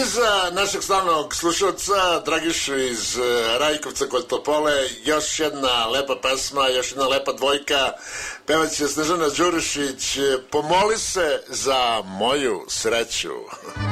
za našeg slavnog slušalca Dragišu iz Rajkovca kod Topole još jedna lepa pesma, još jedna lepa dvojka. Pevaće Snežana Đurišić, Pomoli se za moju sreću.